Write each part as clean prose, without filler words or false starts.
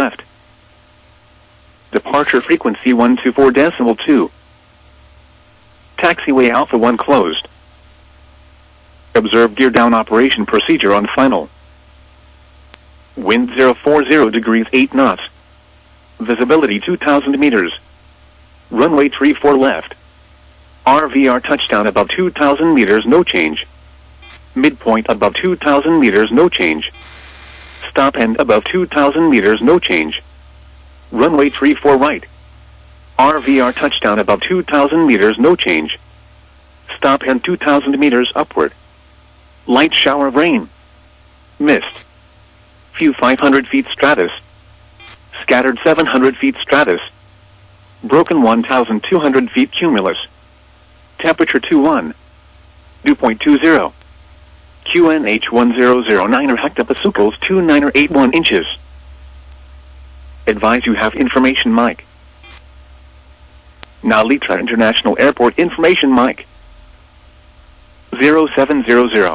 left. Departure frequency 124.2. Taxiway Alpha 1 closed. Observe gear down operation procedure on final. Wind 040 degrees 8 knots. Visibility 2,000 meters. Runway 34 left. RVR touchdown above 2,000 meters, no change. Midpoint above 2,000 meters, no change. Stop end above 2,000 meters, no change. Runway 34 right. RVR touchdown above 2,000 meters, no change. Stop end 2,000 meters upward. Light shower of rain. Mist. Few 500 feet stratus. Scattered 700 feet stratus. Broken 1,200 feet cumulus. Temperature 21. Dew point 20. QNH 1009 hectopascals 2981 inches. Advise you have information mic. Nalitra International Airport information mic. 0700.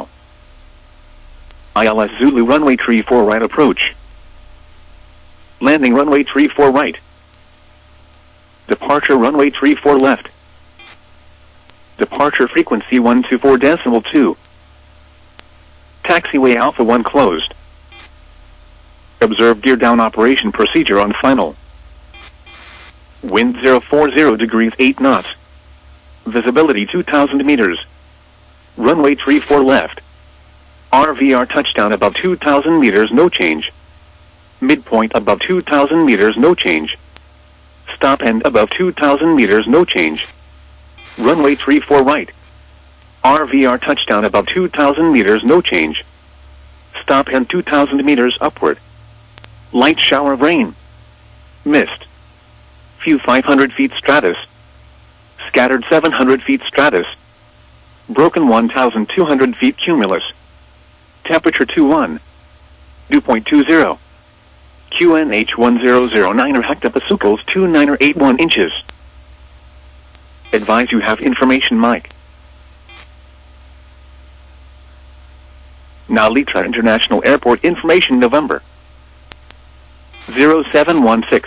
ILS Zulu runway 34 right approach. Landing runway 34 right. Departure runway 34 left. Departure frequency 124.2. Taxiway Alpha 1 closed. Observe gear down operation procedure on final. Wind 040 degrees 8 knots. Visibility 2,000 meters. Runway 34 left. RVR touchdown above 2,000 meters, no change. Midpoint above 2,000 meters, no change. Stop end above 2,000 meters, no change. Runway 34 right. RVR touchdown above 2,000 meters, no change. Stop end 2,000 meters upward. Light shower of rain. Mist. Few 500 feet stratus. Scattered 700 feet stratus. Broken 1,200 feet cumulus. Temperature 21. Dew point 20. QNH 1009 hectopascals 2981 inches. Advise you have information mic. Nalitra International Airport information November. 0716.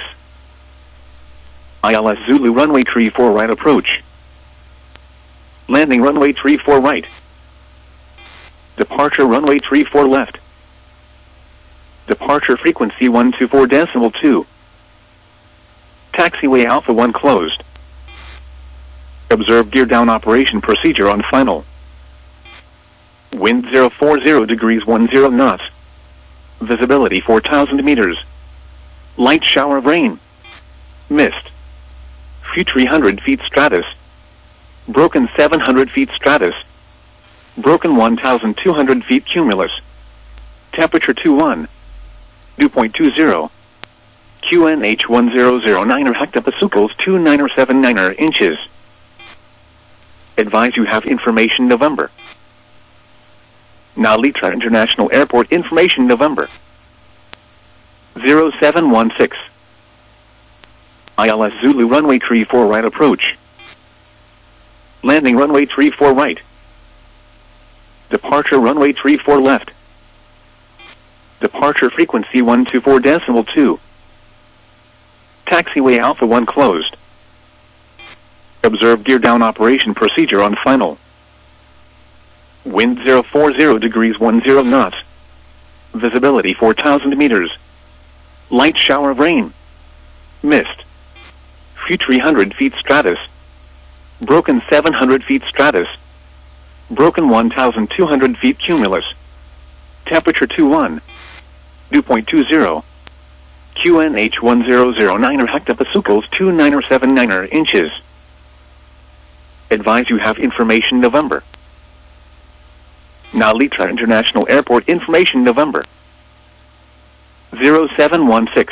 ILS Zulu runway 34 right approach. Landing runway 34 right. Departure runway 34 left. Departure frequency 124.2. Taxiway Alpha 1 closed. Observe gear down operation procedure on final. Wind 040 degrees 10 knots. Visibility 4,000 meters. Light shower of rain. Mist. Few 300 feet stratus. Broken 700 feet stratus. Broken 1,200 feet cumulus. Temperature 21. Dew point 20. QNH 1009 hectopascals 2979 inches. Advise you have information November. Nalitra International Airport information November. 0716. ILS Zulu runway 34 right approach. Landing runway 34 right. Departure runway 34 left. Departure frequency 124.2. Taxiway Alpha 1 closed. Observe gear down operation procedure on final. Wind 040 degrees 10 knots. Visibility 4,000 meters. Light shower of rain. Mist. Few 300 feet stratus. Broken 700 feet stratus. Broken 1,200 feet cumulus. Temperature 21. Dew point 20. QNH 1009 hectopascals 2979 inches. Advise you have information November. Nalitra International Airport information November. 0716.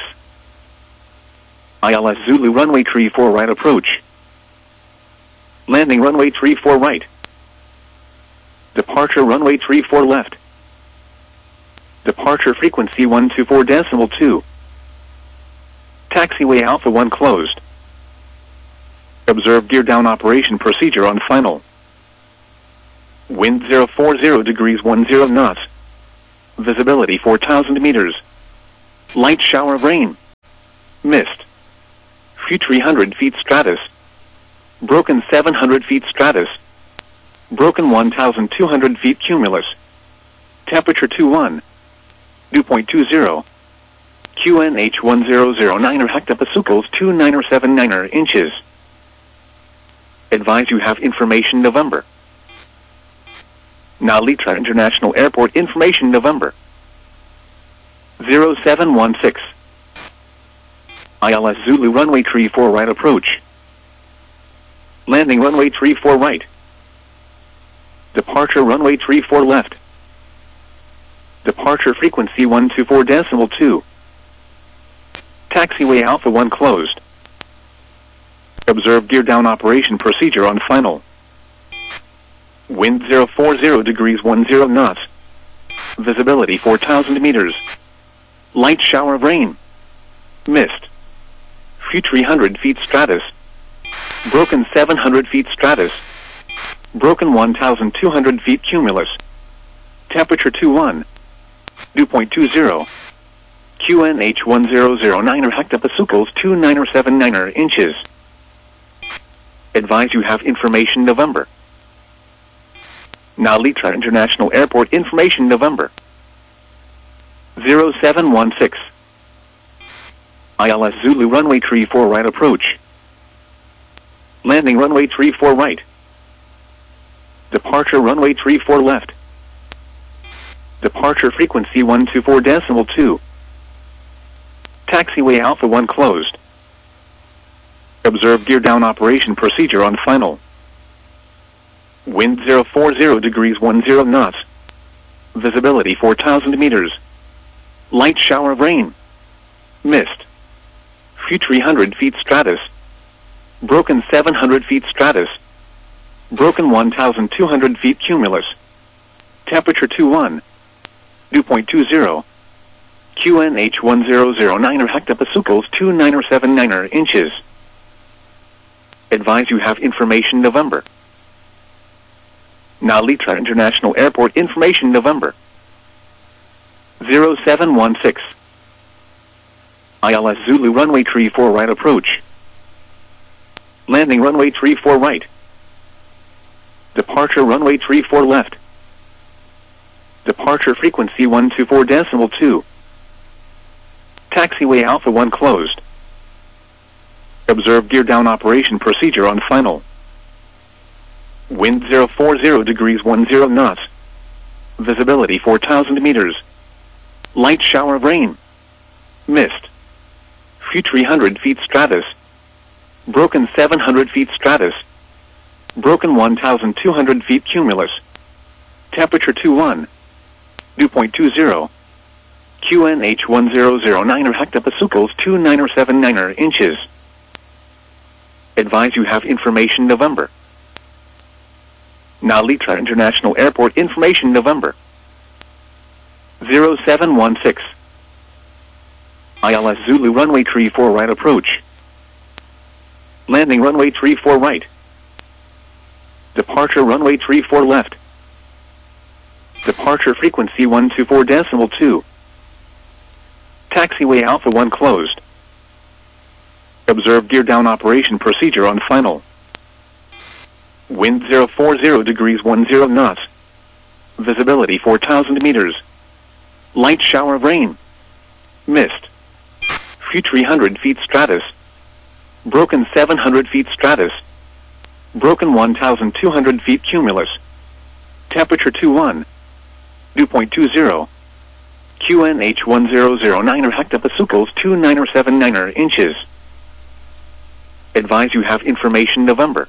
ILS Zulu runway 34 right approach. Landing runway 34 right. Departure runway 34 left. Departure frequency 124.2. Taxiway Alpha 1 closed. Observe gear down operation procedure on final. Wind 040 degrees 10 knots. Visibility 4,000 meters. Light shower of rain. Missed. Few 300 feet stratus. Broken 700 feet stratus. Broken 1,200 feet cumulus. Temperature 21. Dew point 20. QNH 1009 hectopascals 2979 inches. Advise you have information November. Nalitra International Airport information November. 0716. ILS Zulu runway 34 right approach. Landing runway 34 right. Departure runway 34 left. Departure frequency 124.2. Taxiway Alpha 1 closed. Observe gear down operation procedure on final. Wind 040 degrees 10 knots. Visibility 4,000 meters. Light shower of rain. Mist. Few 300 feet stratus. Broken 700 feet stratus. Broken 1,200 feet cumulus. Temperature 21. Dew point 20. QNH 1009 hectopascals 2979 inches. Advise you have information November. Nalitra International Airport information November. 0716. ILS Zulu runway 34 right approach. Landing runway 34 right. Departure runway 34 left. Departure frequency 124.2. Taxiway Alpha 1 closed. Observe gear down operation procedure on final. Wind 040 degrees 10 knots. Visibility 4,000 meters. Light shower of rain. Mist. Few 300 feet stratus. Broken 700 feet stratus. Broken 1,200 feet cumulus. Temperature 21. Dew point 20. QNH 1009 hectopascals 2979 inches. Advise you have information November. Nalitra International Airport information November. 0716. ILS Zulu runway 34 right approach. Landing runway 34 right. Departure runway 34 left. Departure frequency 124.2. Taxiway Alpha 1 closed. Observe gear down operation procedure on final. Wind 040 degrees 10 knots. Visibility 4,000 meters. Light shower of rain. Mist. Few 300 feet stratus. Broken 700 feet stratus. Broken 1,200 feet cumulus. Temperature 21. Dew point 20. QNH 1009 hectopascals 2979 inches. Advise you have information November. Nalitra International Airport information November. 0716. ILS Zulu runway 34 right approach. Landing runway 34 right. Departure runway 34 left. Departure frequency 124.2. Taxiway Alpha 1 closed. Observe gear down operation procedure on final. Wind 040 degrees 10 knots. Visibility 4,000 meters. Light shower of rain. Mist. Few 300 feet stratus. Broken 700 feet stratus. Broken 1,200 feet cumulus. Temperature 21. Dew point 20. QNH 1009 hectopascals 2979 inches. Advise you have information November.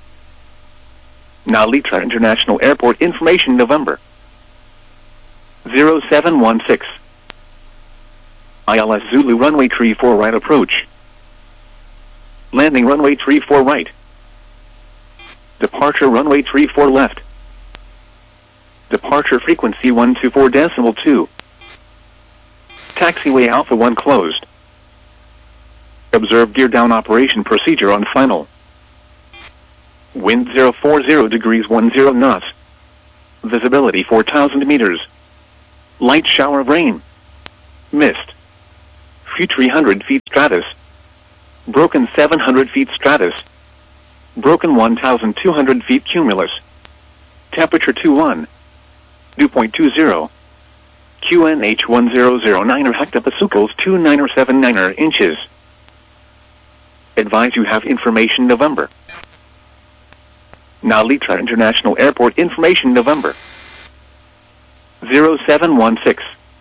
Nalitra International Airport information November. 0716. ILS Zulu runway 34 right approach. Landing runway 34 right. Departure runway 34 left. Departure frequency 124.2. Taxiway Alpha 1 closed. Observe gear down operation procedure on final. Wind 040 degrees 10 knots. Visibility 4,000 meters. Light shower of rain. Mist. Few 300 feet stratus. Broken 700 feet stratus. Broken 1,200 feet cumulus. Temperature 21. Dew point 20. QNH 1009 hectopascals 2979 inches. Advise you have information November. Nalitra International Airport information November. 0716.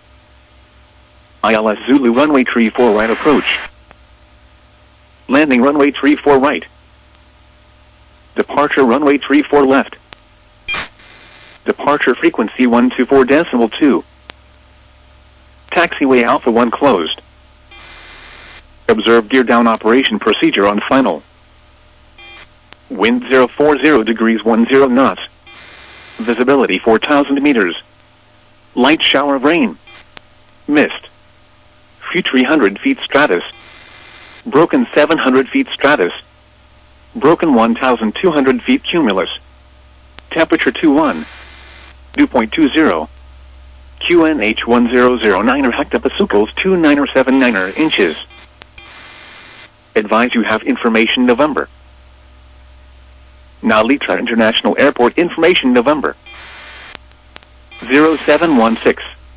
ILS Zulu runway 34 right approach. Landing runway 34 right. Departure runway 34 left. Departure frequency 124.2. Taxiway Alpha 1 closed. Observe gear down operation procedure on final. Wind 040 degrees 10 knots. Visibility 4,000 meters. Light shower of rain. Mist. Few 300 feet stratus. Broken 700 feet stratus. Broken 1,200 feet cumulus. Temperature 21. Dew point 20. QNH 1009 hectopascals 2979 inches. Advise you have information November. Nalitra International Airport information November. 0716.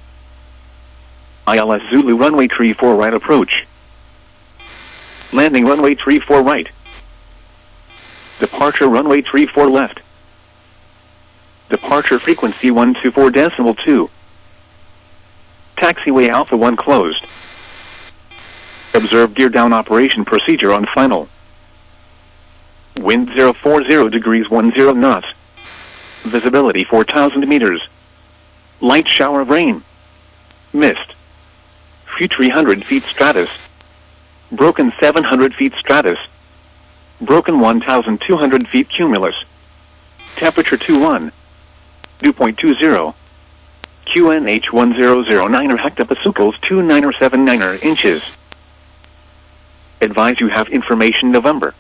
ILS Zulu runway 34 right approach. Landing runway 34 right. Departure runway 34 left. Departure frequency 124.2. Taxiway Alpha 1 closed. Observe gear down operation procedure on final. Wind 040 degrees 10 knots. Visibility 4,000 meters. Light shower of rain. Mist. Few 300 feet stratus. Broken 700 feet stratus. Broken 1,200 feet cumulus. Temperature 21. Dew point 20. QNH 1009 hectopascals 2979 inches. Advise you have information November.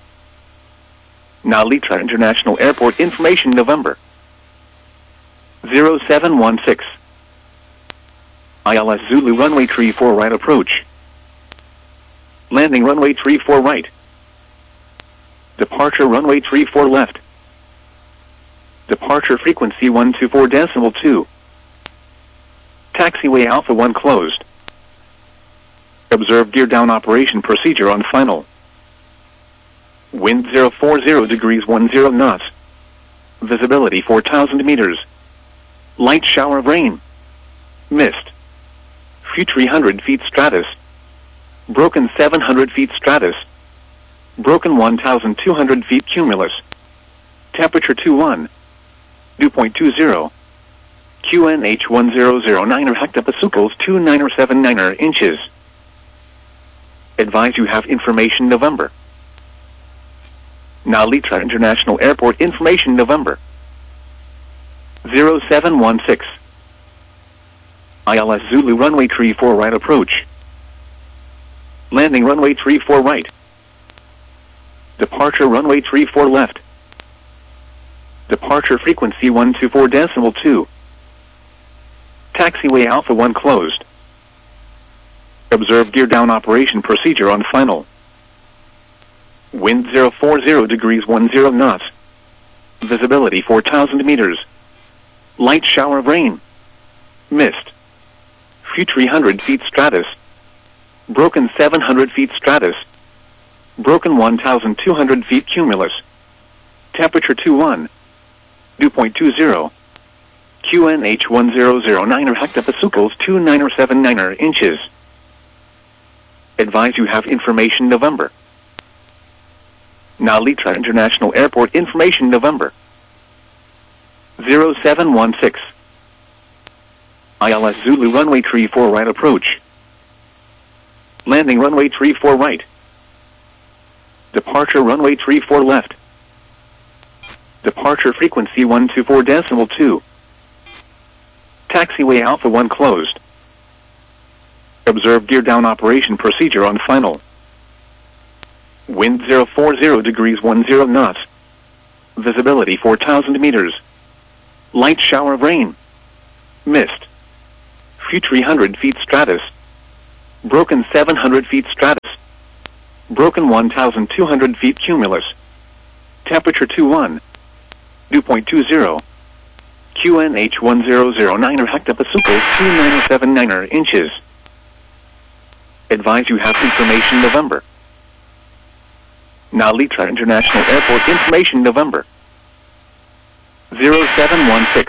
Nalitra International Airport information November. 0716. ILS Zulu runway 34 right approach. Landing runway 34 right. Departure runway 34 left. Departure frequency 124.2. Taxiway Alpha 1 closed. Observe gear down operation procedure on final. Wind 040 degrees 10 knots. Visibility 4,000 meters. Light shower of rain. Mist. Few 300 feet stratus. Broken 700 feet stratus. Broken 1,200 feet cumulus. Temperature 21. Dew point 20. QNH 1009 hectopascals 2979 inches. Advise you have information November. Nalitra International Airport information November. 0716. ILS Zulu runway 34 right approach. Landing runway 34 right. Departure runway 34 left. Departure frequency 124.2. Taxiway Alpha 1 closed. Observe gear down operation procedure on final. Wind 040 degrees 10 knots. Visibility 4,000 meters. Light shower of rain. Mist. Few 300 feet stratus. Broken 700 feet stratus. Broken 1,200 feet cumulus. Temperature 21. Dew point 20. QNH 1009 hectopascals 2979 inches. Advise you have information November. Nalitra International Airport information November. 0716. ILS Zulu runway 34 right approach. Landing runway 34 right. Departure runway 34 left. Departure frequency 124.2. Taxiway Alpha 1 closed. Observe gear down operation procedure on final. Wind 040 degrees 10 knots. Visibility 4,000 meters. Light shower of rain. Mist. Few 300 feet stratus. Broken 700 feet stratus. Broken 1,200 feet cumulus. Temperature 21. Dew point 20. QNH 1009 hectopascals 2979 inches. Advise you have information November. Nalitra International Airport information November. 0716.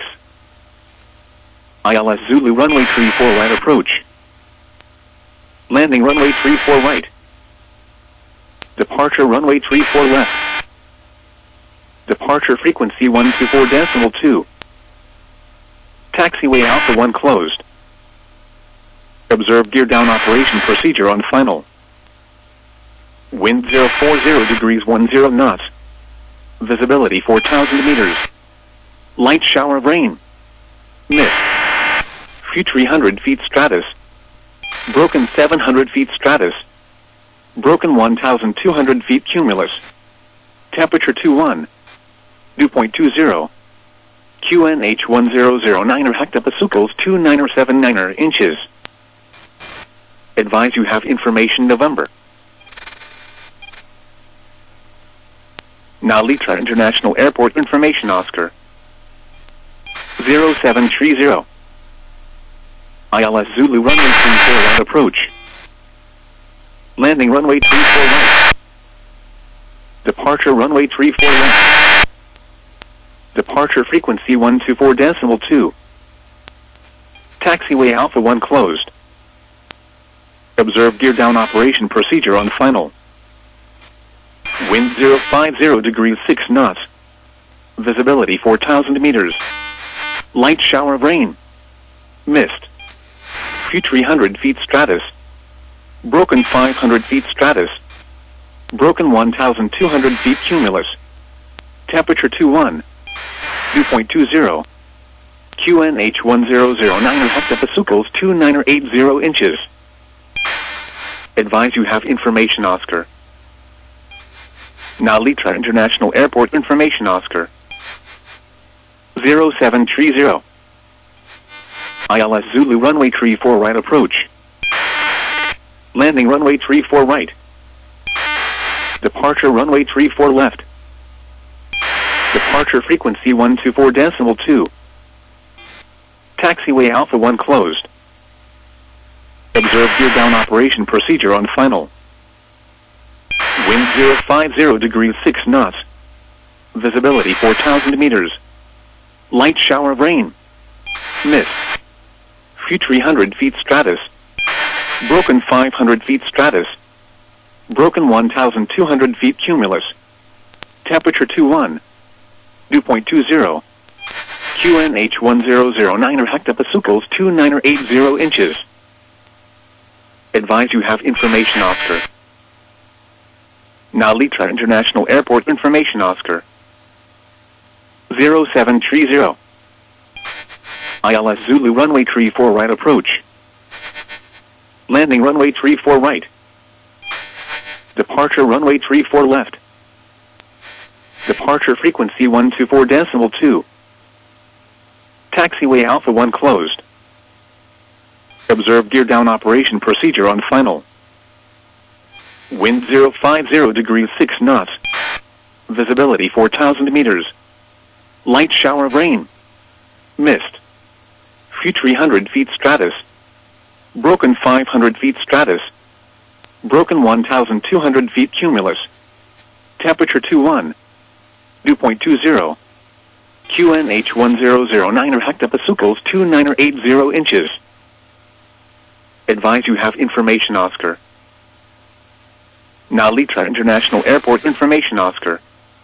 ILS Zulu runway 34 right approach. Landing runway 34 right. Departure runway 34 left. Departure frequency 124.2. Taxiway Alpha 1 closed. Observe gear down operation procedure on final. Wind 040 degrees 10 knots. Visibility 4,000 meters. Light shower of rain. Mist. Few 300 feet stratus. Broken 700 feet stratus. Broken 1,200 feet cumulus. Temperature 21. Dew point 20. QNH 1009 hectopascals 2979 inches. Advise you have information November. Nalitra International Airport information Oscar. 0730. ILS Zulu runway 34 right approach. Landing runway 34 right. Departure runway 34 left. Departure frequency 124.2. Taxiway Alpha 1 closed. Observe gear down operation procedure on final. Wind 050 degrees 6 knots. Visibility 4,000 meters. Light shower of rain. Mist. Few 300 feet stratus. Broken 500 feet stratus. Broken 1,200 feet cumulus. Temperature 21. Dew point 20. QNH 1009 hectopascals 2980 inches. Advise you have information Oscar. Nalitra International Airport information Oscar. 0730. ILS Zulu runway 34 right approach. Landing runway 34 right. Departure runway 34 left. Departure frequency 124.2. Taxiway Alpha 1 closed. Observe gear down operation procedure on final. Wind 050 degrees 6 knots. Visibility 4,000 meters. Light shower of rain. Mist. Few 300 feet stratus. Broken 500 feet stratus. Broken 1,200 feet cumulus. Temperature 21. Dew point 20. QNH 1009 hectopascals 2980 inches. Advise you have information Oscar. Nalitra International Airport information Oscar. 0730. ILS Zulu runway 34 right approach. Landing runway 34 right. Departure runway 34 left. Departure frequency 124.2. Taxiway Alpha 1 closed. Observe gear down operation procedure on final. Wind 050 degrees 6 knots. Visibility 4,000 meters. Light shower of rain. Mist. Few 300 feet stratus. Broken 500 feet stratus. Broken 1,200 feet cumulus. Temperature 21. Dew point 20. QNH 1009 hectopascals 2980 inches. Advise you have information Oscar. Nalitra International Airport information Oscar.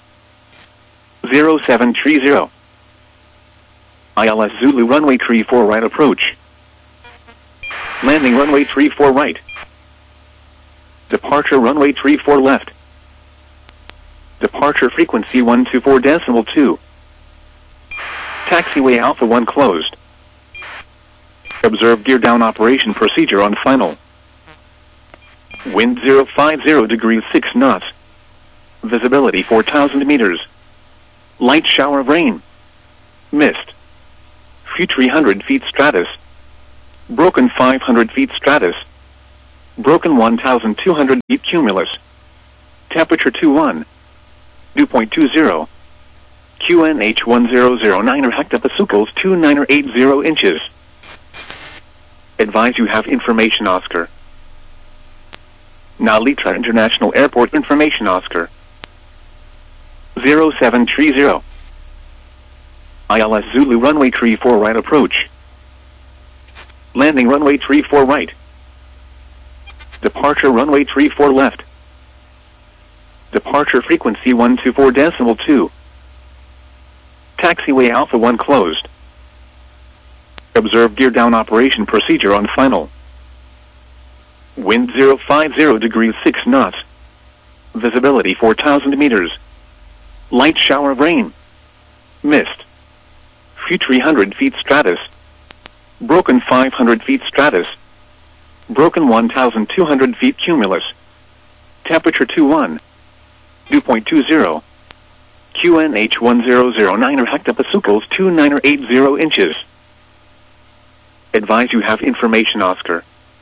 0730. ILS Zulu runway 34 right approach. Landing runway 34 right. Departure runway 34 left. Departure frequency 124.2. Taxiway Alpha 1 closed. Observe gear down operation procedure on final. Wind 050 degrees 6 knots. Visibility 4,000 meters. Light shower of rain. Mist. Few 300 feet stratus. Broken 500 feet stratus. Broken 1,200 feet cumulus. Temperature 21. Dew point 20. QNH 1009 hectopascals 2980 inches. Advise you have information Oscar. Nalitra International Airport information Oscar. 0730. ILS Zulu runway 34 right approach. Landing runway 34 right. Departure runway 34 left. Departure frequency 124.2. Taxiway Alpha 1 closed. Observe gear down operation procedure on final. Wind 050 degrees 6 knots. Visibility 4,000 meters. Light shower of rain. Mist. Few 300 feet stratus. Broken 500 feet stratus. Broken 1,200 feet cumulus. Temperature 21. Dew point 20. QNH 1009 hectopascals 2980 inches. Advise you have information Oscar.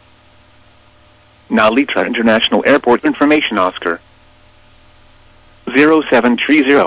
Nalitra International Airport information Oscar. 0730.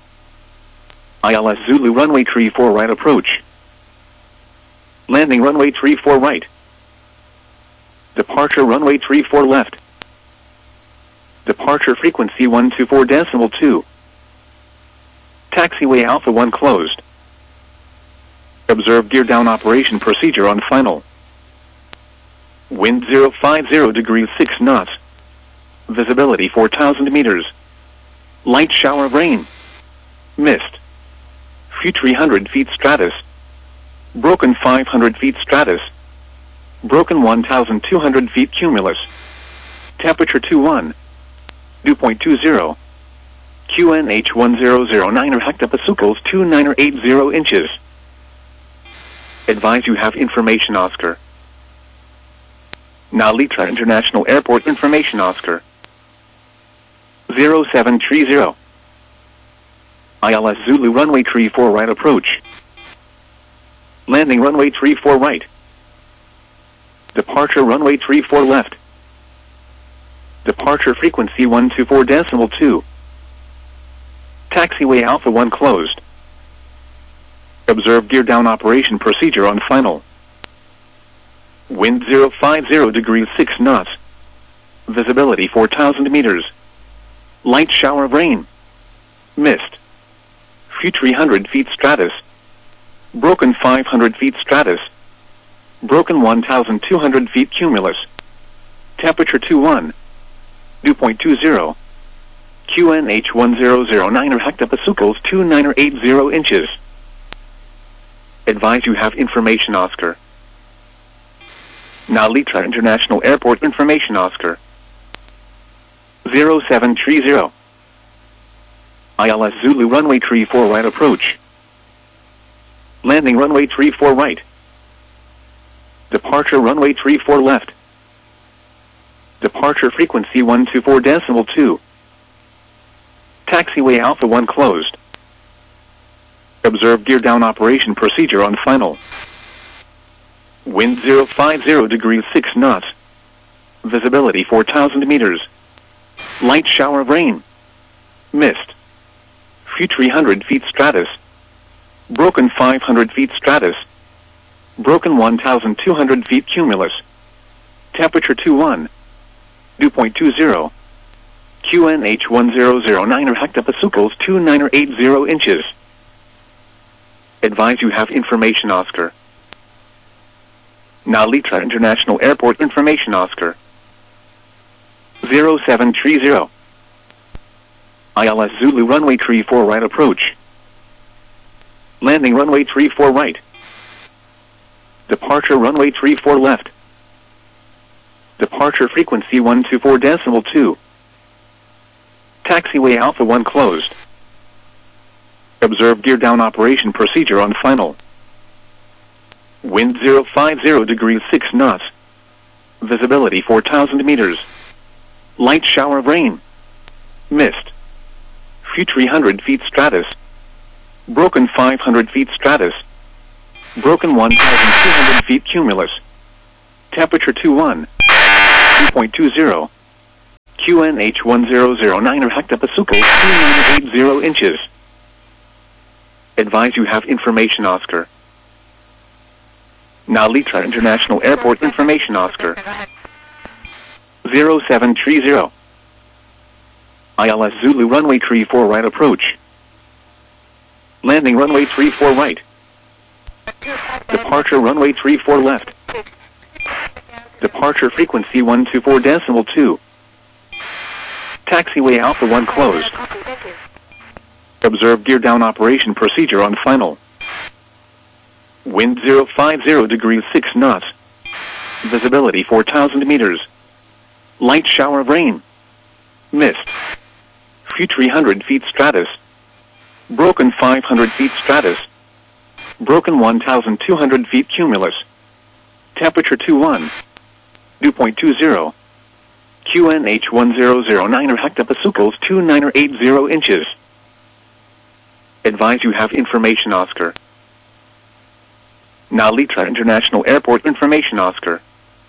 ILS Zulu runway 34 right approach. Landing runway 34 right. Departure runway 34 left. Departure frequency 124.2. Taxiway Alpha 1 closed. Observe gear down operation procedure on final. Wind 050 degrees 6 knots. Visibility 4,000 meters. Light shower of rain. Mist. Few 300 feet stratus. Broken 500 feet stratus. Broken 1,200 feet cumulus. Temperature 21. Dew point 20. QNH 1009 hectopascals 2980 inches. Advise you have information Oscar. Nalitra International Airport information Oscar. 0730. ILS Zulu runway 34 right approach. Landing runway 34 right. Departure runway 34 left. Departure frequency 124.2. Taxiway Alpha 1 closed. Observe gear down operation procedure on final. Wind 050 degrees 6 knots. Visibility 4,000 meters. Light shower of rain. Mist. Few 300 feet stratus. Broken 500 feet stratus. Broken 1,200 feet cumulus. Temperature 21. Dew point 20. QNH 1009 hectopascals 2980 inches. Advise you have information Oscar. Nalitra International Airport information Oscar. 0730. ILS Zulu runway 34 right approach. Landing runway 34 right. Departure runway 34 left. Departure frequency 124.2. Taxiway Alpha 1 closed. Observe gear down operation procedure on final. Wind 050 degrees 6 knots. Visibility 4,000 meters. Light shower of rain. Mist. Few 300 feet stratus. Broken 500 feet stratus. Broken 1,200 feet cumulus. Temperature 21. Dew point 20. QNH 1009 hectopascals 2980 inches. Advise you have information Oscar. Nalitra International Airport information Oscar. 0730. ILS Zulu runway 34 right approach. Landing runway 34 right. Departure runway 34 left. Departure frequency 124.2. Taxiway Alpha 1 closed. Observe gear down operation procedure on final. Wind 050 degrees 6 knots. Visibility 4,000 meters. Light shower of rain. Mist. Few 300 feet stratus. Broken 500 feet stratus. Broken 1,200 feet cumulus. Temperature 21. Dew point 20. QNH1009 hectopascals 2980 inches. Advise you have information Oscar. Nalitra International Airport information Oscar. 0730. ILS Zulu runway 34 right approach. Landing runway 34 right. Departure runway 34 left. Departure frequency 124.2. Taxiway Alpha 1 closed. Observe gear down operation procedure on final. Wind 050 degrees 6 knots. Visibility 4,000 meters. Light shower of rain. Mist. Few 300 feet stratus. Broken 500 feet stratus. Broken 1,200 feet cumulus. Temperature 21. Dew point 20. QNH1009 or hectopascals 2980 inches. Advise you have information Oscar. Nalitra International Airport information Oscar.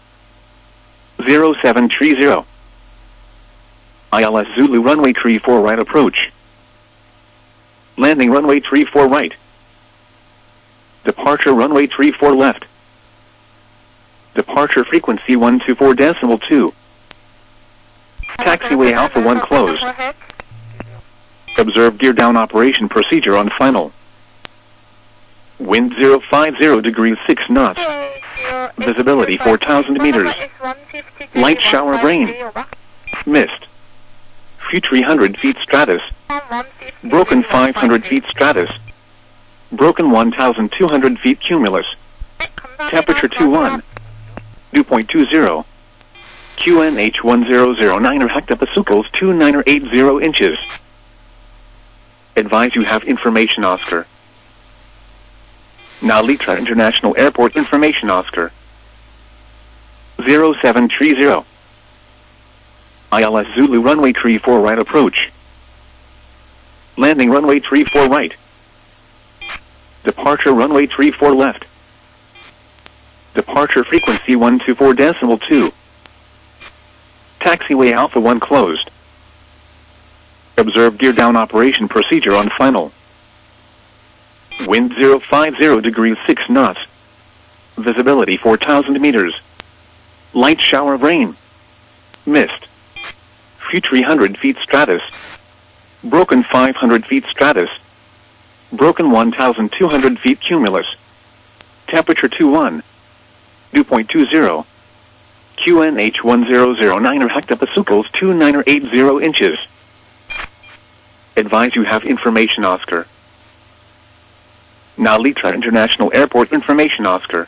0730. ILS Zulu runway 34 right approach. Landing runway 34 right. Departure runway 34 left. Departure frequency 124.2. Taxiway Alpha 1 closed. Observe gear down operation procedure on final. Wind 050 degrees 6 knots. Visibility 4,000 meters. Light shower of rain. Mist. Few 300 feet stratus. Broken 500 feet stratus. Broken 1,200 feet cumulus. Temperature 21. Dew point 20. QNH1009 or hectopascals 2980 inches. Advise you have information Oscar. Nalitra International Airport information Oscar. 0730. ILS Zulu runway 34 right approach. Landing runway 34 right. Departure runway 34 left. Departure frequency 124.2. Taxiway Alpha 1 closed. Observe gear down operation procedure on final. Wind 050 degrees 6 knots. Visibility 4,000 meters. Light shower of rain. Mist. Few 300 feet stratus. Broken 500 feet stratus. Broken 1,200 feet cumulus. Temperature 21. Dew point 20. QNH1009 or hectopascals 2980 inches. Advise you have information Oscar. Nalitra International Airport information Oscar.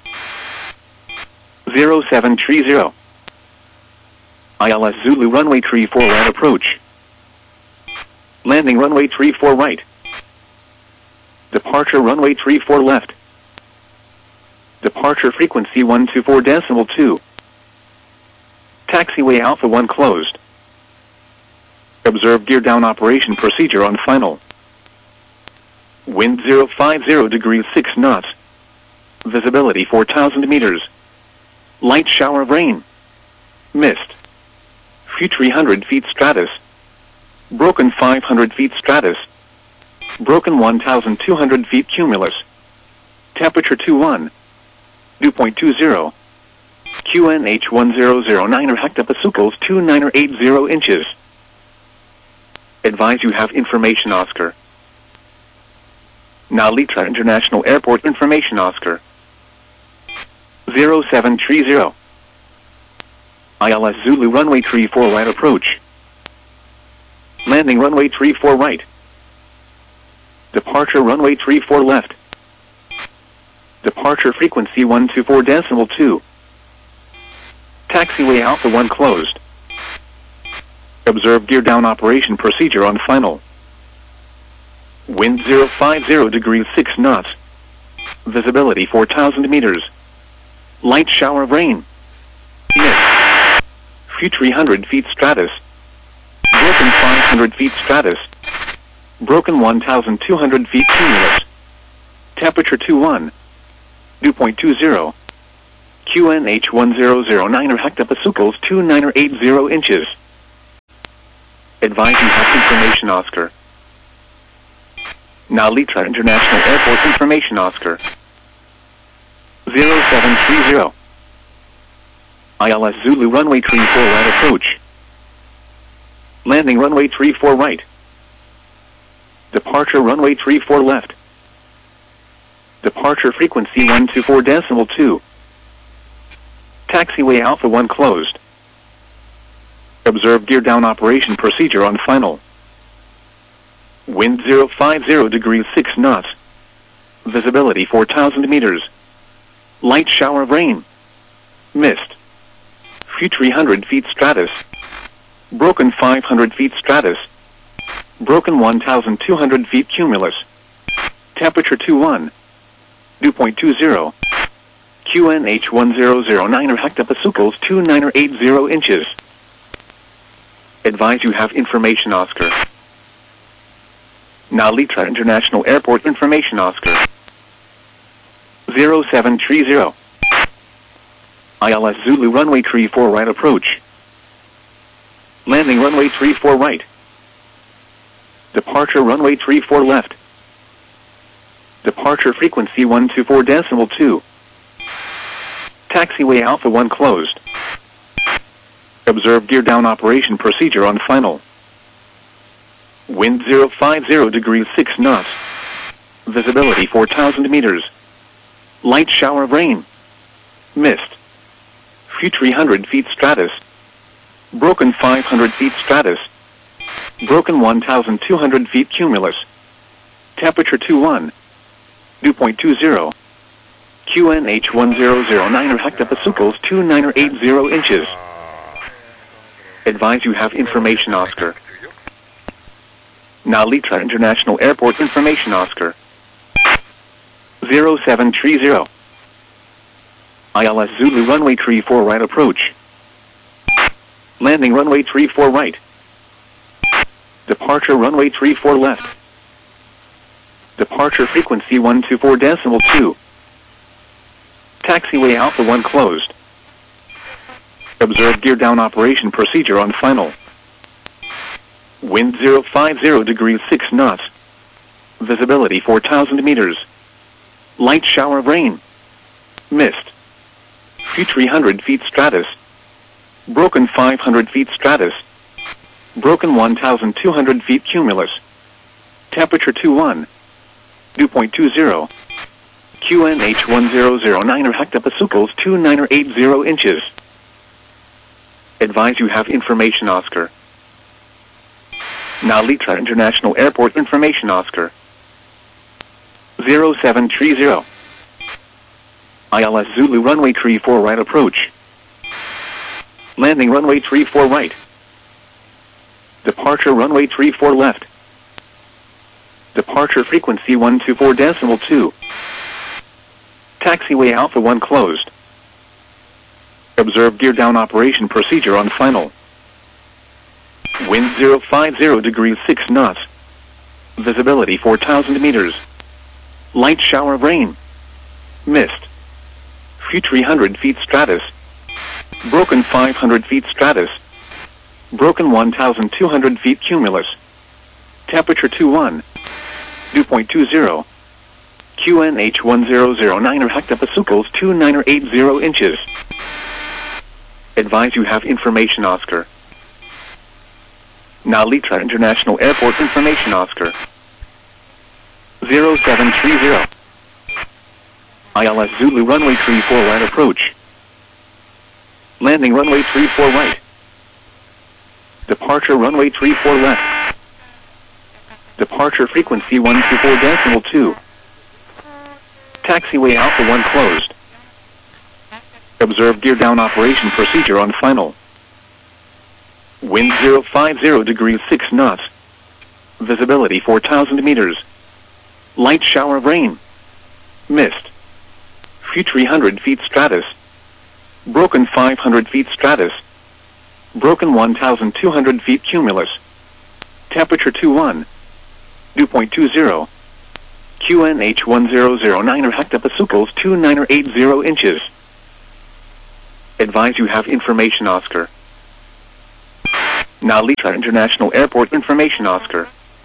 0730. ILS Zulu runway 34 right approach. Landing runway 34 right. Departure runway 34 left. Departure frequency 124.2. Taxiway Alpha 1 closed. Observe gear down operation procedure on final. Wind 050 degrees 6 knots. Visibility 4,000 meters. Light shower of rain. Mist. Few 300 feet stratus. Broken 500 feet stratus. Broken 1,200 feet cumulus. Temperature 21. Dew point 20. QNH1009 or hectopascals 2980 inches. Advise you have information Oscar. Nalitra International Airport information Oscar. 0730. ILS Zulu runway 34 right approach. Landing runway 34 right. Departure runway 34 left. Departure frequency 124.2. Taxiway Alpha 1 closed. Observe gear down operation procedure on final. Wind 050 degrees 6 knots. Visibility 4,000 meters. Light shower of rain. Mist. Few 300 feet stratus. Broken 500 feet stratus. Broken 1,200 feet cumulus. Temperature 21. Dew point 20. QNH1009 or hectopascals 2980 inches. Advise you have information, Oscar. Nalitra International Airport information, Oscar. 0730. ILS Zulu runway 34 right approach. Landing runway 34 right. Departure runway 34 left. Departure frequency 124.2. Taxiway Alpha 1 closed. Observe gear down operation procedure on final. Wind 050 degrees 6 knots. Visibility 4,000 meters. Light shower of rain. Mist. Few 300 feet stratus. Broken 500 feet stratus. Broken 1,200 feet cumulus. Temperature 21. Dew point 20. QNH 1009 hectopascals 2980 inches. Advise you have information, Oscar. Nalitra International Airport information, Oscar. 0730. ILS Zulu runway 34 right approach. Landing runway 34 right. Departure runway 34 left. Departure frequency 124.2. Taxiway Alpha 1 closed. Observe gear down operation procedure on final. Wind 050 degrees 6 knots. Visibility 4,000 meters. Light shower of rain. Mist. Few 300 feet stratus. Broken 500 feet stratus. Broken 1,200 feet cumulus. Temperature 21. Dew point 20. QNH 1009 hectopascals 2980 inches. Advise you have information, Oscar. Nalitra International Airport information, Oscar. 0730. ILS Zulu runway 34 right approach. Landing runway 34 right. Departure runway 34 left. Departure frequency 124.2. Taxiway Alpha 1 closed. Observe gear down operation procedure on final. Wind 050 degrees 6 knots. Visibility 4,000 meters. Light shower of rain. Mist. Few 300 feet stratus. Broken 500 feet stratus. Broken 1,200 feet cumulus. Temperature 21. Dew point 20. QNH 1009 hectopascals 2980 inches. Advise you have information, Oscar. Nalitra International Airport information, Oscar. 0730. ILS Zulu runway 34 right approach. Landing runway 34 right. Departure runway 34 left. Departure frequency 124.2. Taxiway Alpha 1 closed. Observe gear down operation procedure on final. Wind 050 degrees 6 knots. Visibility 4,000 meters. Light shower of rain. Mist. Few 300 feet stratus. Broken 500 feet stratus. Broken 1,200 feet cumulus. Temperature 21. Dew point 20. QNH 1009 hectopascals 2980 inches. Advise you have information, Oscar. Nalitra International Airport information, Oscar. 0730. ILS Zulu runway 34 right approach. Landing runway 34 right. Departure runway 34 left. Departure frequency 124.2. Taxiway Alpha 1 closed. Observe gear down operation procedure on final. Wind 050 degrees 6 knots. Visibility 4,000 meters. Light shower of rain. Mist. Few 300 feet stratus. Broken 500 feet stratus. Broken 1,200 feet cumulus. Temperature 21. Dew point 20. QNH 1009 hectopascals 2980 inches. Advise you have information, Oscar. Narita International Airport Information Oscar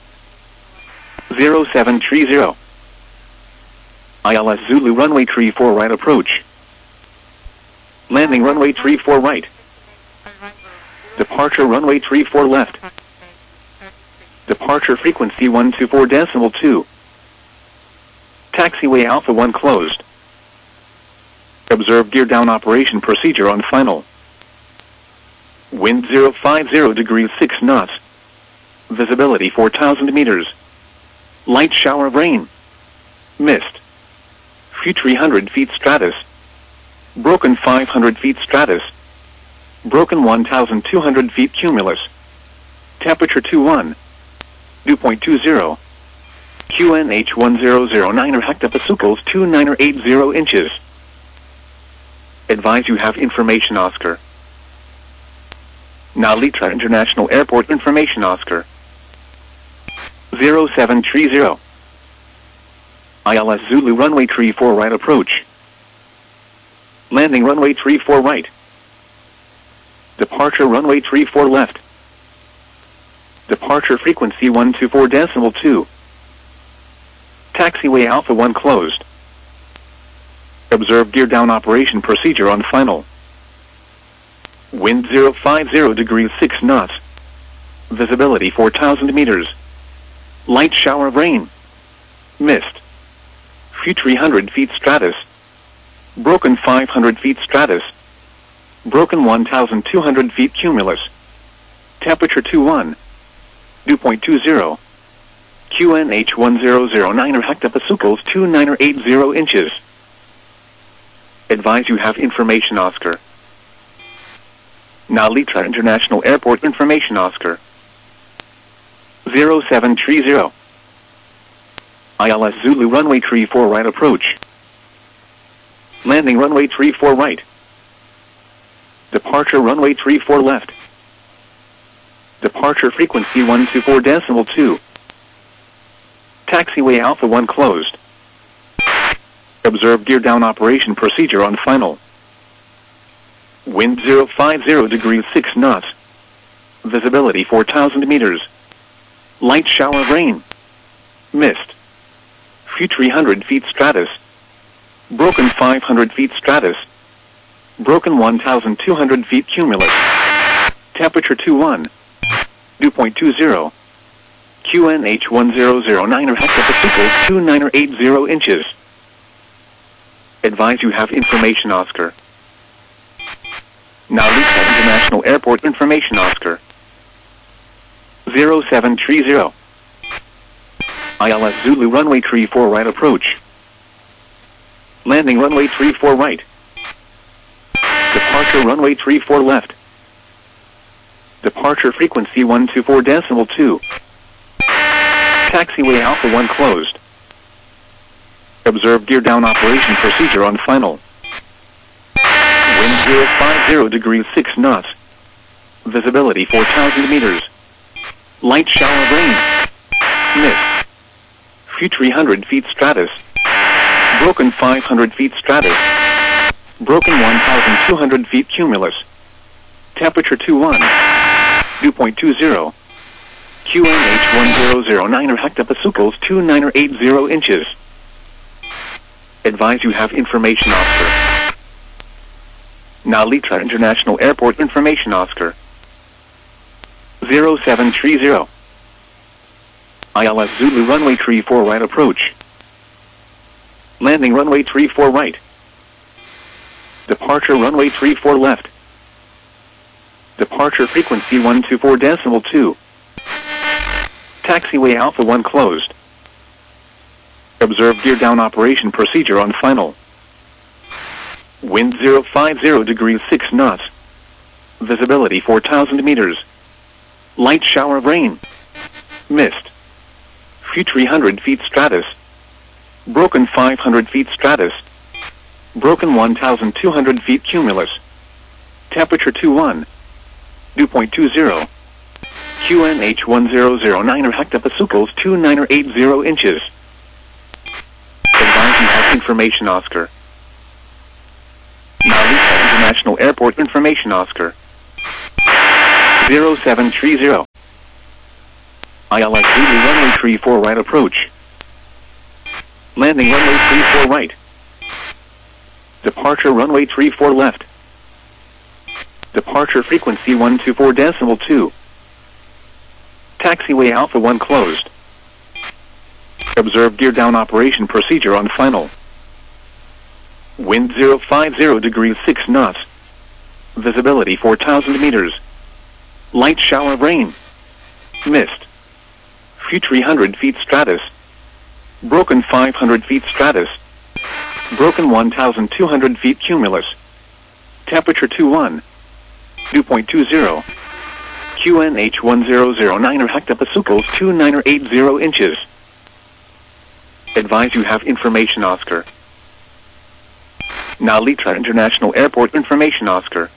0730. ILS Zulu runway 34 right approach. Landing runway 34 right. Departure runway 34 left. Departure frequency 124.2. Taxiway Alpha 1 closed. Observe gear down operation procedure on final. Wind 050 degrees 6 knots. Visibility 4,000 meters. Light shower of rain. Mist. Few 300 feet stratus. Broken 500 feet stratus. Broken 1,200 feet cumulus. Temperature 21. Dew point 20. QNH 1009 hectopascals 2980 inches. Advise you have information Oscar. Narita International Airport Information Oscar 0730. ILS Zulu runway 34 right approach. Landing runway 34 right. Departure runway 34 left. Departure frequency 124.2. Taxiway Alpha 1 closed. Observe gear down operation procedure on final. Wind 050 degrees 6 knots. Visibility 4,000 meters. Light shower of rain. Mist. Few 300 feet stratus. Broken 500 feet stratus. Broken 1,200 feet cumulus. Temperature 21. Dew point 20. QNH 1009 hectopascals 2980 inches. Advise you have information Oscar. Narita International Airport Information Oscar 0730. ILS Zulu runway 34 right approach. Landing runway 34 right. Departure runway 34 left. Departure frequency 124.2. Taxiway Alpha 1 closed. Observe gear down operation procedure on final. Wind 050 degrees 6 knots. Visibility 4,000 meters. Light shower of rain. Mist. Few 300 feet stratus. Broken 500 feet stratus. Broken 1,200 feet cumulus. Temperature 21. Dew point 20. QNH 1009 hectopascals 2980 inches. Advise you have information Oscar. Narita International Airport Information Oscar 0730. ILS Zulu runway 34 right approach. Landing runway 34 right. Departure runway 34 left. Departure frequency 124.2. Taxiway Alpha 1 closed. Observe gear down operation procedure on final. Wind 050 degrees 6 knots. Visibility 4,000 meters. Light shower of rain. Mist. Few 300 feet stratus. Broken 500 feet stratus. Broken 1,200 feet cumulus. Temperature 21. Dew point 20. QNH 1009 hectopascals 2980 inches. Advise you have information Oscar. Narita International Airport Information Oscar 0730. ILS Zulu runway 34 right approach. Landing runway 34 right. Departure runway 34 left. Departure frequency 124.2. Taxiway Alpha 1 closed. Observe gear down operation procedure on final. Wind 050 degrees 6 knots. Visibility 4,000 meters. Light shower of rain. Mist. Few 300 feet stratus. Broken 500 feet stratus. Broken 1,200 feet cumulus. Temperature 21. Dew point 20. QNH 1009 hectopascals 2980 inches. Advise you have information Oscar. Narita International Airport Information Oscar 0730. ILS Zulu runway 34 right approach. Landing runway 34 right. Departure runway 34 left. Departure frequency 124.2. Taxiway Alpha 1 closed. Observe gear down operation procedure on final. Wind 050 degrees 6 knots. Visibility 4,000 meters. Light shower of rain. Mist. Few 300 feet stratus. Broken 500 feet stratus. Broken 1,200 feet cumulus. Temperature 21. Dew point 20. QNH 1009 hectopascals 2980 inches. Advise you have information Oscar. Now Litra International Airport information Oscar.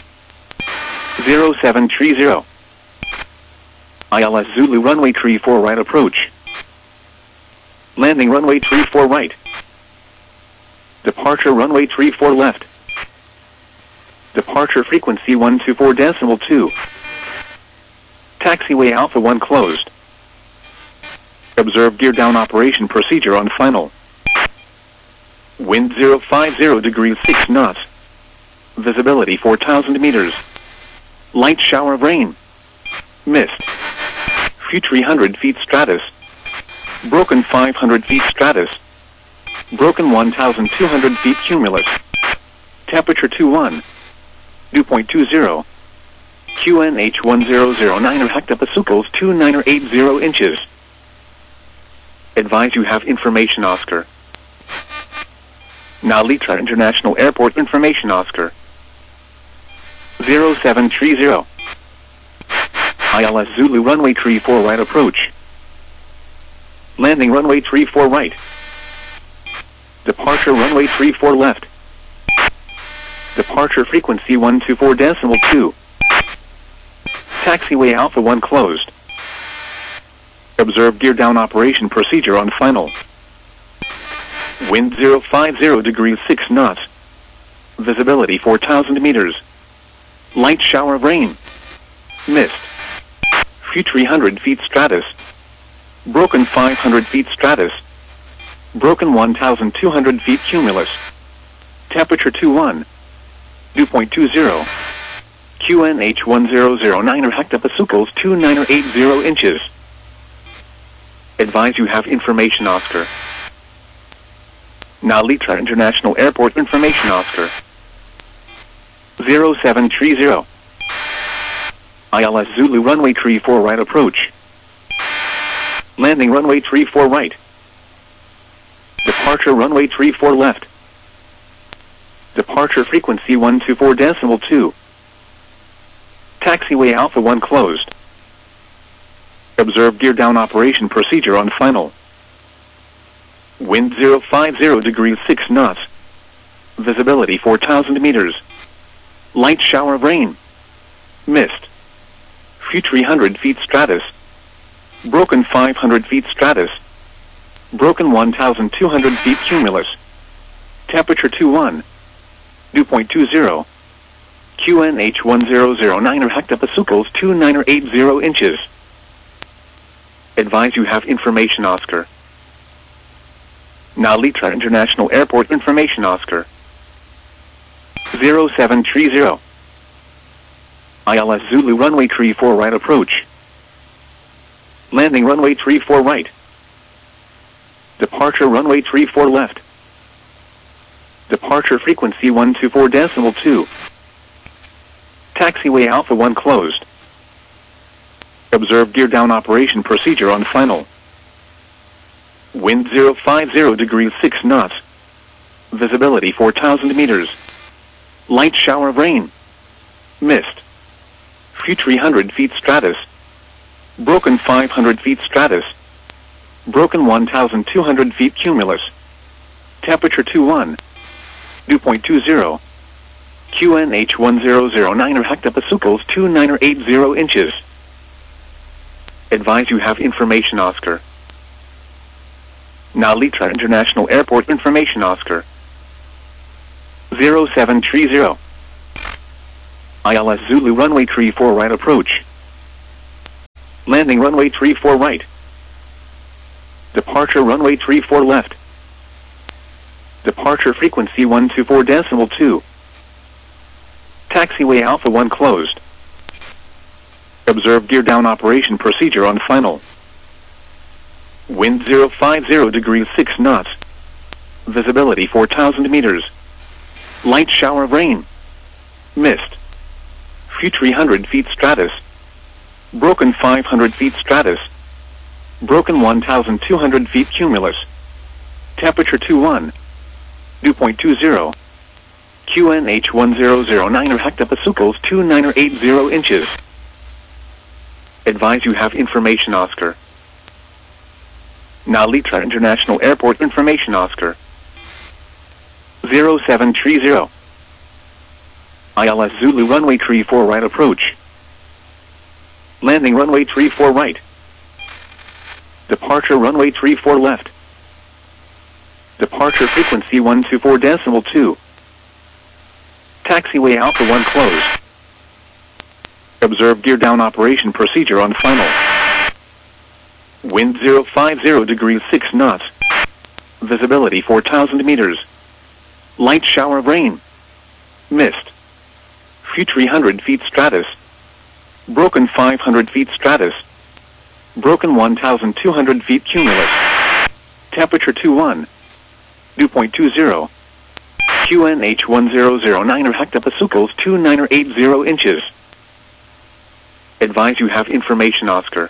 0730. ILS Zulu runway 34 right approach. Landing runway 34 right. Departure runway 34 left. Departure frequency 124.2. Taxiway Alpha 1 closed. Observe gear down operation procedure on final. Wind 050 degrees 6 knots. Visibility 4,000 meters. Light shower of rain. Mist. Few 300 feet stratus. Broken 500 feet stratus. Broken 1,200 feet cumulus. Temperature 21. Dew point 20. QNH 1009 hectopascals 2980 inches. Advise you have information Oscar. Now Litra International Airport information Oscar. 0730. ILS Zulu runway 34 right approach. Landing runway 34 right. Departure runway 34 left. Departure frequency 124.2. Taxiway Alpha 1 closed. Observe gear down operation procedure on final. Wind 050 degrees 6 knots. Visibility 4,000 meters. Light shower of rain. Mist. Few 300 feet stratus. Broken 500 feet stratus. Broken 1,200 feet cumulus. Temperature 21. Dew point 20. QNH 1009 hectopascals 2980 inches. Advise you have information Oscar. Now Litra International Airport information Oscar. 0730. ILS Zulu runway 34 right approach. Landing runway 34 right. Departure runway 34 left. Departure frequency 124.2. Taxiway Alpha 1 closed. Observe gear down operation procedure on final. Wind 050 degrees 6 knots. Visibility 4,000 meters. Light shower of rain. Mist. Few 300 feet stratus. Broken 500 feet stratus. Broken 1,200 feet cumulus. Temperature 21. Dew point 20. QNH 1009 hectopascals 2980 inches. Advise you have information Oscar. Now Litra International Airport information Oscar. 0730. ILS Zulu runway 34 right approach. Landing runway 34 right. Departure runway 34 left. Departure frequency 124.2. Taxiway Alpha 1 closed. Observe gear down operation procedure on final. Wind 050 degrees 6 knots. Visibility 4,000 meters. Light shower of rain. Mist. Few 300 feet stratus. Broken 500 feet stratus. Broken 1,200 feet cumulus. Temperature 21. Dew point 20. QNH 1009 hectopascals 2980 inches. Advise you have information Oscar. Now Litra International Airport information Oscar. 0730. ILS Zulu runway 34 right approach. Landing runway 34 right. Departure runway 34 left. Departure frequency 124.2. Taxiway Alpha 1 closed. Observe gear down operation procedure on final. Wind 050 degrees 6 knots. Visibility 4,000 meters. Light shower of rain. Mist. Few 300 feet stratus. Broken 500 feet stratus. Broken 1,200 feet cumulus. Temperature 21. Dew point 20. QNH 1009 hectopascals 2980 inches. Advise you have information Oscar. Nalitra International Airport information Oscar. 0730. ILS Zulu runway 34 right approach. Landing runway 34 right. Departure runway 34 left. Departure frequency 124.2. Taxiway Alpha 1 closed. Observe gear down operation procedure on final. Wind 050 degrees 6 knots. Visibility 4,000 meters. Light shower of rain. Mist. Few 300 feet stratus. Broken 500 feet stratus. Broken 1,200 feet cumulus. Temperature 21. Dew point 20. QNH 1009 hectopascals 2980 inches. Advise you have information Oscar.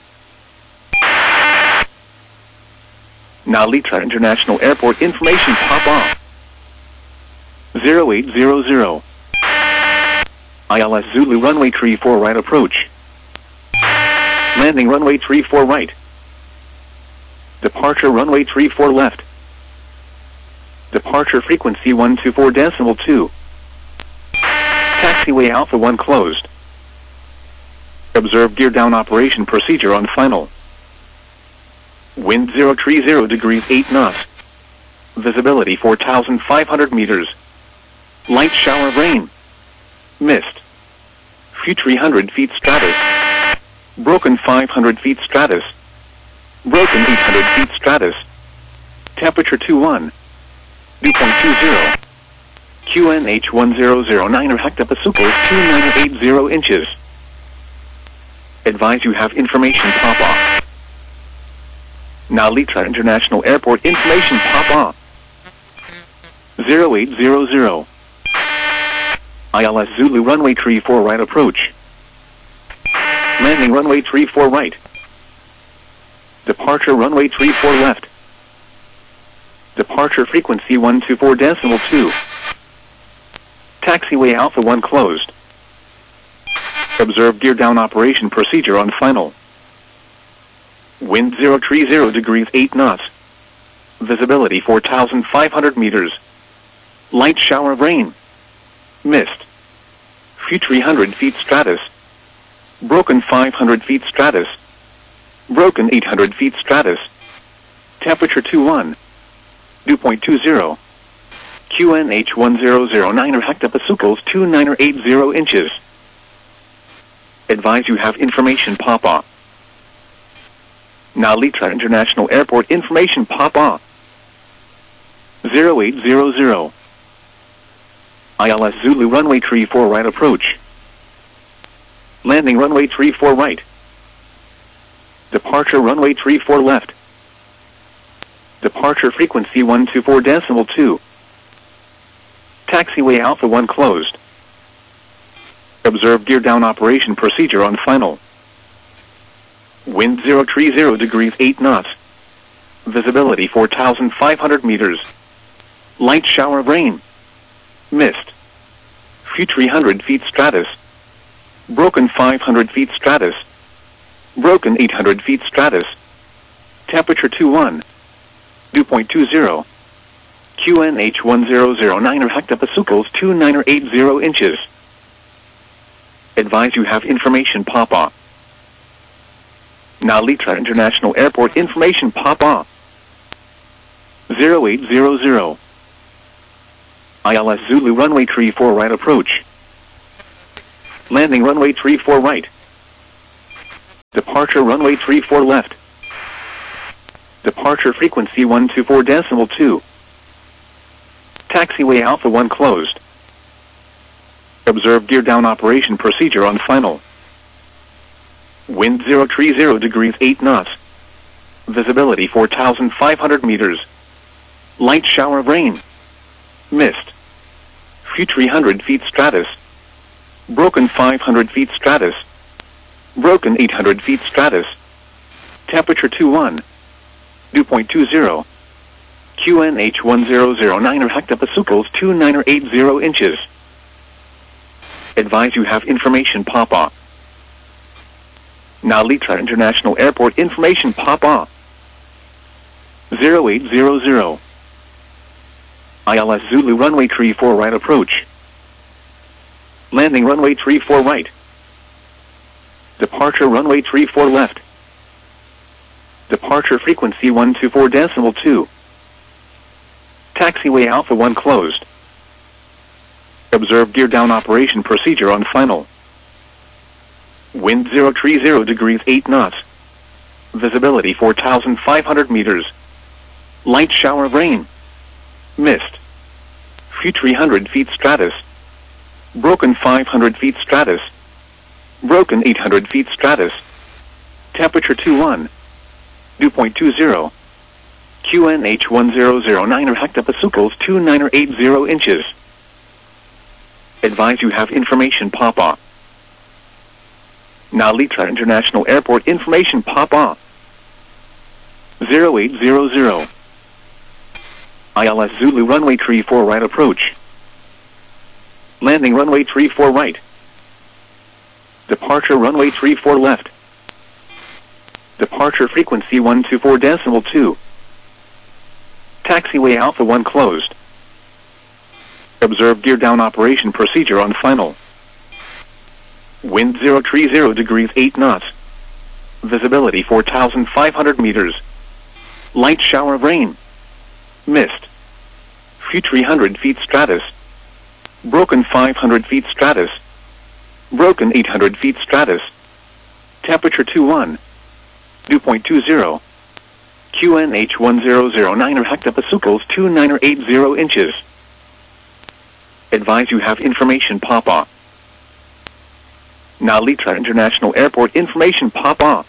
Nalitra International Airport information pop off. 0800. ILS Zulu runway 34 right approach. Landing runway 34 right. Departure runway 34 left. Departure frequency 124.2. Taxiway Alpha 1 closed. Observe gear down operation procedure on final. Wind 030 degrees 8 knots. Visibility 4,500 meters. Light shower of rain. Mist. Few 300 feet stratus. Broken 500 feet stratus. Broken 800 feet stratus. Temperature 21. Dew point 20. QNH 1009 hectopascals 2980 inches. Advise you have information pop off. Nalitra International Airport information pop off. 0800. ILS Zulu runway 34 right approach. Landing runway 34 right. Departure runway 34 left. Departure frequency 124.2. Taxiway Alpha 1 closed. Observe gear down operation procedure on final. Wind 030 degrees 8 knots. Visibility 4,500 meters. Light shower of rain. Mist. Few 300 feet stratus. Broken 500 feet stratus. Broken 800 feet stratus. Temperature 21. Dew point 20. QNH 1009 hectopascals 2980 inches. Advise you have information pop off. Nalitra International Airport information pop off. 0800. ILS Zulu runway 34 right approach. Landing runway 34 right. Departure runway 34 left. Departure frequency 124.2. Taxiway Alpha 1 closed. Observe gear down operation procedure on final. Wind 030 degrees 8 knots. Visibility 4,500 meters. Light shower of rain. Mist. Few 300 feet stratus. Broken 500 feet stratus. Broken 800 feet stratus. Temperature 21. Dew point 20. QNH 1009 hectopascals 2980 inches. Advise you have information pop off. Nalitra International Airport information pop off. 0800. ILS Zulu runway 34 right approach. Landing runway 34 right. Departure runway 34 left. Departure frequency 124.2. Taxiway Alpha 1 closed. Observe gear down operation procedure on final. Wind 030 degrees 8 knots. Visibility 4,500 meters. Light shower of rain. Mist. Few 300 feet stratus. Broken 500 feet stratus. Broken 800 feet stratus. Temperature 21. Dew point 20. QNH 1009 hectopascals 2980 inches. Advise you have information pop-off. Now Litra International Airport information pop-off. 0800. ILS Zulu runway 34 right approach. Landing runway 34 right. Departure runway 34 left. Departure frequency 124.2. Taxiway Alpha 1 closed. Observe gear down operation procedure on final. Wind 030 degrees 8 knots. Visibility 4,500 meters. Light shower of rain. Mist. Few 300 feet stratus. Broken 500 feet stratus. Broken 800 feet stratus. Temperature 21. Dew point 20. QNH 1009 hectopascals 2980 inches. Advise you have information pop-off. Now Litra International Airport information pop-off. 0800. ILS Zulu runway 34 right approach. Landing runway 34 right. Departure runway 34 left. Departure frequency 124.2. Taxiway Alpha 1 closed. Observe gear down operation procedure on final. Wind 030 degrees 8 knots. Visibility 4,500 meters. Light shower of rain. Mist. Few 300 feet stratus. Broken 500 feet stratus. Broken 800 feet stratus. Temperature 21. Dew point 20. QNH 1009 hectopascals 2980 inches. Advise you have information pop-off. Now Litra International Airport information pop-off.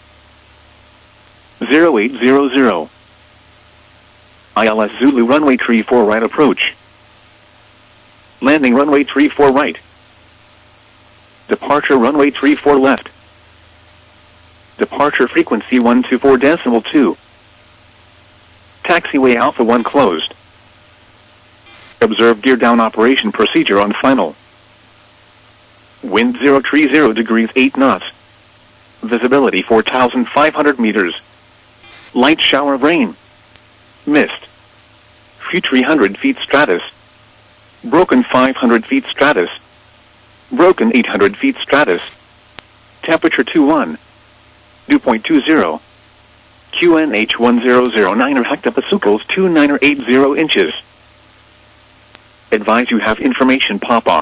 0800. ILS Zulu runway 34 right approach. Landing runway 34 right. Departure runway 34 left. Departure frequency 124.2. Taxiway Alpha 1 closed. Observe gear down operation procedure on final. Wind 030 degrees 8 knots. Visibility 4,500 meters. Light shower of rain. Mist. Few 300 feet stratus. Broken 500 feet stratus. Broken 800 feet stratus. Temperature 21. Dew point 20. QNH 1009 hectopascals 2980 inches. Advise you have information pop-off.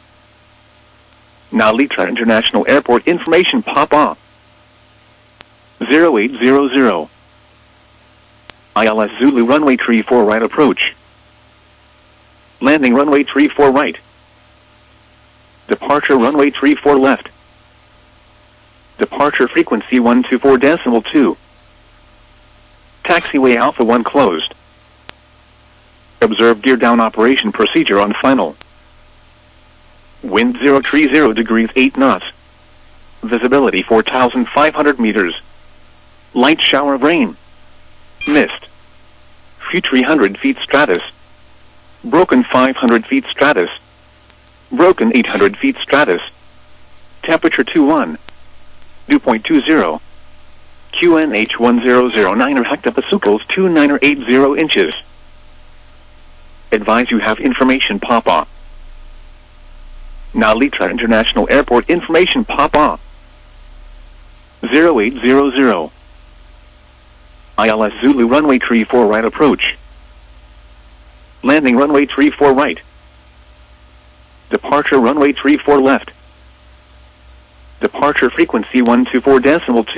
Now Litra International Airport information pop-off. 0800. ILS Zulu runway 34 right approach. Landing runway 34 right. Departure runway 34 left. Departure frequency 124.2. Taxiway Alpha 1 closed. Observe gear down operation procedure on final. Wind 030 degrees 8 knots. Visibility 4,500 meters. Light shower of rain. Mist. Few 300 feet stratus. Broken 500 feet stratus. Broken 800 feet stratus. Temperature 21. Dew point 20. QNH 1009 hectopascals 2980 inches. Advise you have information pop-off. Now Litra International Airport information pop-off. 0800. ILS Zulu runway 34 right approach. Landing runway 34 right. Departure runway 34 left. Departure frequency 124.2.